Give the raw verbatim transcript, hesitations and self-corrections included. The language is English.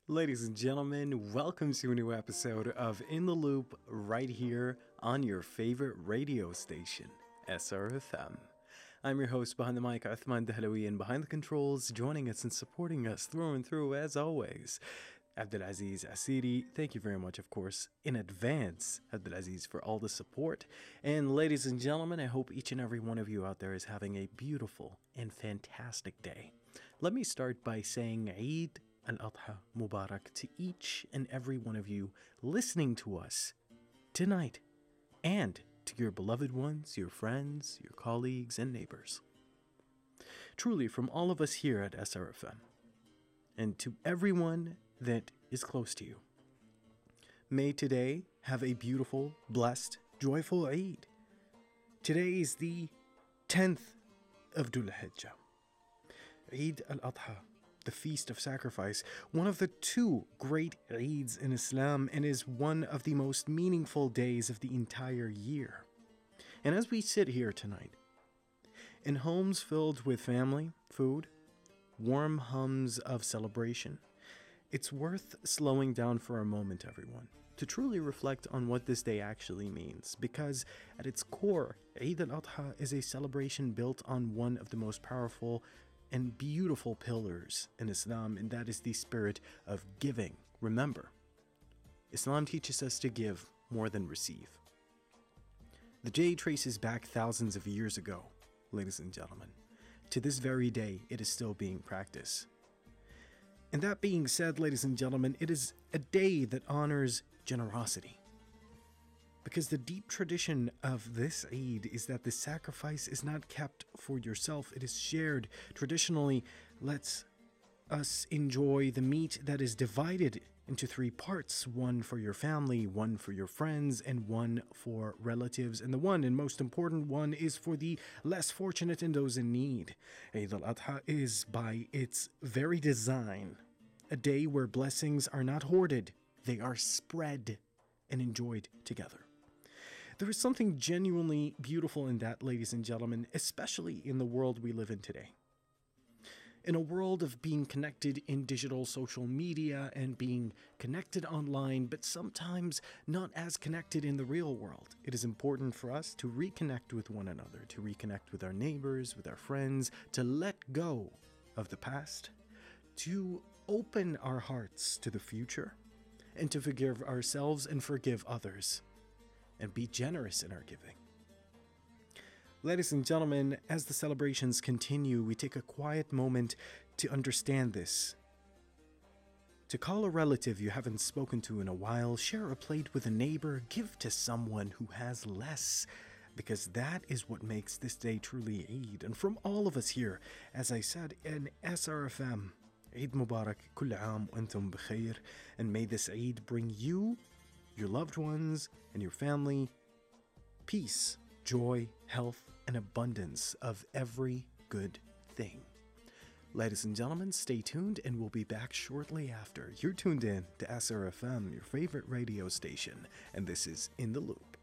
Ladies and gentlemen, welcome to a new episode of In the Loop right here on your favorite radio station, S R F M. I'm your host behind the mic, Uthman Dahlawi, and behind the controls, joining us and supporting us through and through as always, Abdulaziz Asiri. Thank you very much, of course, in advance, Abdulaziz, for all the support. And ladies and gentlemen, I hope each and every one of you out there is having a beautiful and fantastic day. Let me start by saying Eid Al-Adha Mubarak to each and every one of you listening to us tonight, and to your beloved ones, your friends, your colleagues, and neighbors. Truly, from all of us here at S R F M, and to everyone that is close to you, may today have a beautiful, blessed, joyful Eid. Today is the tenth of Dhul Hijjah, Eid Al-Adha, the Feast of Sacrifice, one of the two great Eids in Islam, and is one of the most meaningful days of the entire year. And as we sit here tonight, in homes filled with family, food, warm hums of celebration, it's worth slowing down for a moment, everyone, to truly reflect on what this day actually means, because at its core, Eid al-Adha is a celebration built on one of the most powerful and beautiful pillars in Islam, and that is the spirit of giving. Remember, Islam teaches us to give more than receive. The day traces back thousands of years ago, ladies and gentlemen. To this very day, it is still being practiced. And that being said, ladies and gentlemen, it is a day that honors generosity. Because the deep tradition of this Eid is that the sacrifice is not kept for yourself, it is shared. Traditionally, lets us enjoy the meat that is divided into three parts: one for your family, one for your friends, and one for relatives. And the one and most important one is for the less fortunate and those in need. Eid al-Adha is, by its very design, a day where blessings are not hoarded, they are spread and enjoyed together. There is something genuinely beautiful in that, ladies and gentlemen, especially in the world we live in today. In a world of being connected in digital social media and being connected online, but sometimes not as connected in the real world, it is important for us to reconnect with one another, to reconnect with our neighbors, with our friends, to let go of the past, to open our hearts to the future, and to forgive ourselves and forgive others, and be generous in our giving. Ladies and gentlemen, as the celebrations continue, we take a quiet moment to understand this. To call a relative you haven't spoken to in a while, share a plate with a neighbor, give to someone who has less, because that is what makes this day truly Eid. And from all of us here, as I said, in S R F M, Eid Mubarak, Kull Aam wa Antum Bikhair, and may this Eid bring you, your loved ones, and your family peace, joy, health, and abundance of every good thing. Ladies and gentlemen, stay tuned, and we'll be back shortly after. You're tuned in to S R F M, your favorite radio station, and this is In the Loop.